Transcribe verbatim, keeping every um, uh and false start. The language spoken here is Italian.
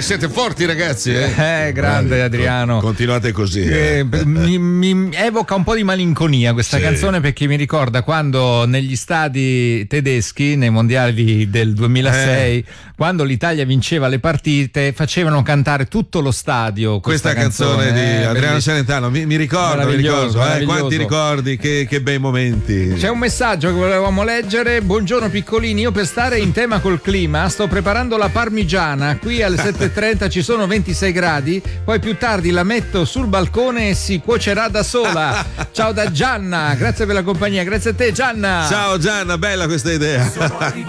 siete forti ragazzi, eh, eh grande Adriano. Continuate così. Eh, eh. mi, mi evoca un po' di malinconia questa Sì. canzone, perché mi ricorda quando negli stadi tedeschi, nei mondiali del duemilasei, eh. quando l'Italia vinceva le partite, facevano cantare tutto lo stadio questa, questa canzone, canzone di eh, Adriano Celentano. Mi, mi ricordo, mi ricordo eh, quanti ricordi, che, che bei momenti. C'è un messaggio che volevamo leggere. Buongiorno piccolini, io per stare in tema col clima sto preparando la parmigiana. Qui alle sette e trenta ci sono ventisei gradi, poi più tardi la metto sul balcone e si cuocerà da sola. Ciao da Gianna, grazie per la compagnia. Grazie a te Gianna. Ciao Gianna, bella questa idea.